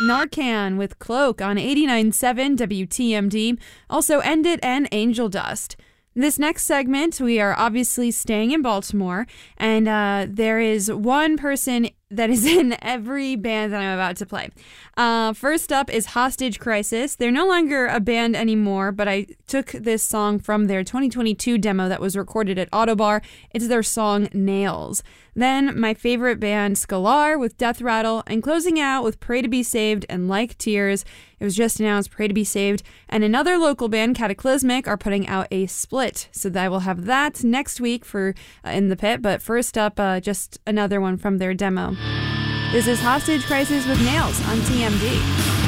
Narcan with Cloak on 89.7 WTMD. Also End It and Angel Dust. This next segment, we are obviously staying in Baltimore, and there is one person that is in every band that I'm about to play. First up is Hostage Crisis. They're no longer a band anymore, but I took this song from their 2022 demo that was recorded at Autobar. It's their song Nails. Then my favorite band, Scalar, with Death Rattle, and closing out with Pray to Be Saved and Like Tears. It was just announced Pray to Be Saved, and another local band, Cataclysmic, are putting out a split. So I will have that next week for In the Pit, but first up, just another one from their demo. This is Hostage Crisis with Nails on TMD.